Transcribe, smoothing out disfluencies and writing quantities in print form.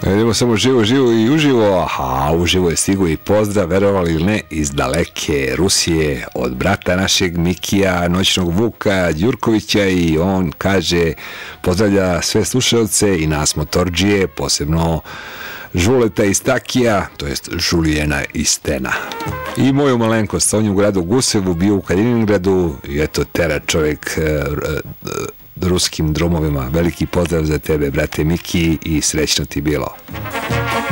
Idemo samo živo i uživo, a uživo je stigo i pozdrav, verovali ili ne, iz daleke Rusije, od brata našeg Mikija, noćnog Vuka Đurkovića, i on kaže, pozdravlja sve slušalce i nas motorđije, posebno Žuleta iz Takija, to jest Žulijena iz Stena. I moju malenkost, on je u gradu Gusevu, bio u Kaliningradu i eto tera čovjek ruskim dromovima. Veliki pozdrav za tebe, brate Miki, i srećno ti bilo.